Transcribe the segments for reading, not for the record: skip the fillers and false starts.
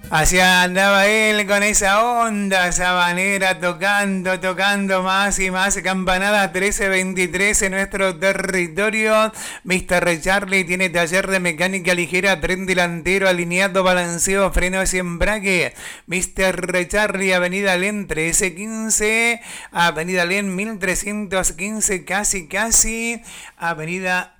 Así andaba él con esa onda sabanera, tocando más y más campanadas 1323 en nuestro territorio. Mr. Charlie tiene taller de mecánica ligera, tren delantero, alineado, balanceo, frenos y embrague. Mr. Charlie, Avenida Len 1315, Avenida Len 1315, casi, Avenida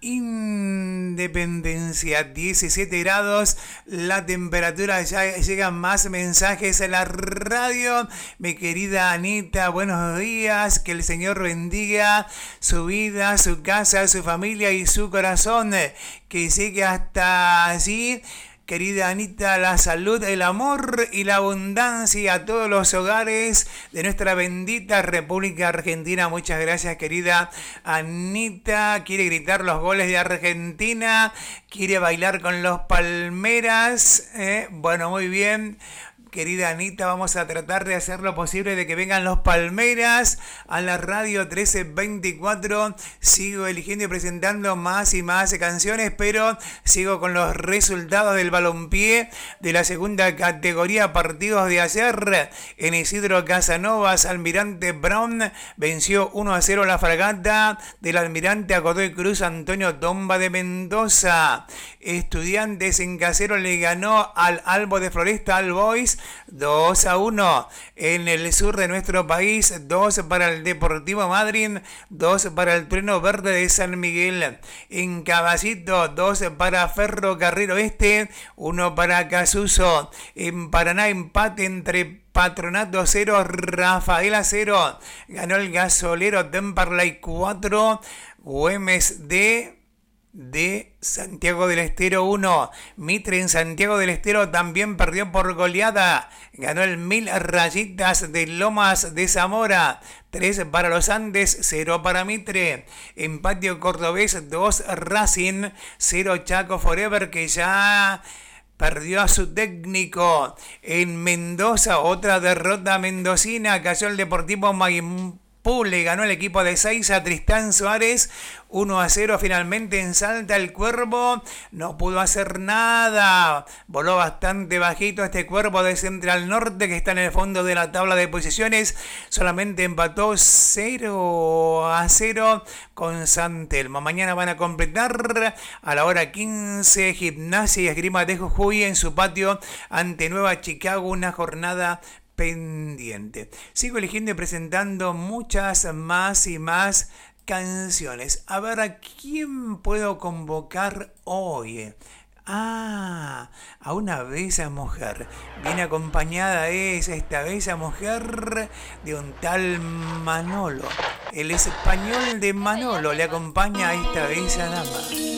Independencia 17 grados, la temperatura ya llega. Más mensajes en la radio. Mi querida Anita, buenos días. Que el Señor bendiga su vida, su casa, su familia y su corazón. Que llegue hasta allí. Querida Anita, la salud, el amor y la abundancia a todos los hogares de nuestra bendita República Argentina. Muchas gracias, querida Anita. Quiere gritar los goles de Argentina, quiere bailar con los Palmeras. Bueno, muy bien. Querida Anita, vamos a tratar de hacer lo posible de que vengan los Palmeras a la radio 1324. Sigo eligiendo y presentando más y más canciones, pero sigo con los resultados del balompié de la segunda categoría. Partidos de ayer. En Isidro Casanovas, Almirante Brown venció 1-0 la Fragata del Almirante a Godoy Cruz Antonio Tomba de Mendoza. Estudiantes en Casero le ganó al Albo de Floresta al Boys 2-1. En el sur de nuestro país, 2 para el Deportivo Madryn, 2 para el Trueno Verde de San Miguel. En Caballito, 2 para Ferrocarril Oeste, 1 para Casuso. En Paraná, empate entre Patronato 0, Rafaela 0. Ganó el gasolero Temperley 4, Güemes de Santiago del Estero 1. Mitre en Santiago del Estero también perdió por goleada. Ganó el 1000 Rayitas de Lomas de Zamora. 3 para los Andes, 0 para Mitre. En Patio Cordobés, 2 Racing, 0 Chaco Forever, que ya perdió a su técnico. En Mendoza, otra derrota mendocina. Cayó el Deportivo Maipú, ganó el equipo de Seiza, Tristán Suárez 1-0. Finalmente en Salta el Cuervo no pudo hacer nada, voló bastante bajito este Cuervo de Central Norte, que está en el fondo de la tabla de posiciones. Solamente empató 0-0 con San Telmo. Mañana van a completar a la hora 15 Gimnasia y Esgrima de Jujuy en su patio ante Nueva Chicago, una jornada pendiente. Sigo eligiendo y presentando muchas más y más canciones. A ver, ¿a quién puedo convocar hoy? A una bella mujer. Bien acompañada es esta bella mujer de un tal Manolo. El español de Manolo le acompaña a esta bella dama.